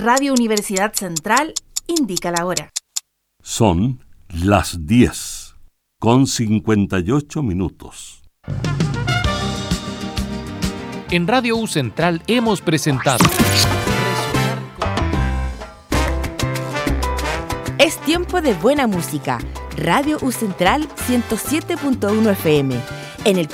Radio Universidad Central indica la hora. Son las 10:58. En Radio U Central hemos presentado... Es tiempo de buena música. Radio U Central 107.1 FM. En el